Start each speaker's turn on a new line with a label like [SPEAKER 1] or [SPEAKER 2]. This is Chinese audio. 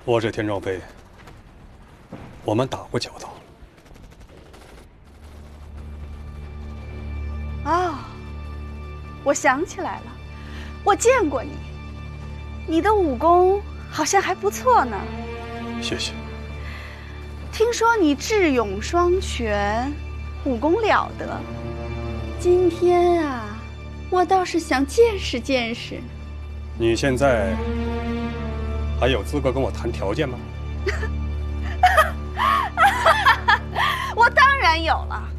[SPEAKER 1] 我是田壮飞，我们打过交道。
[SPEAKER 2] 哦，我想起来了，我见过你，你的武功好像还不错呢。
[SPEAKER 1] 谢谢。
[SPEAKER 2] 听说你智勇双全，武功了得。今天啊，我倒是想见识见识。
[SPEAKER 1] 你现在还有资格跟我谈条件吗？
[SPEAKER 2] 我当然有了。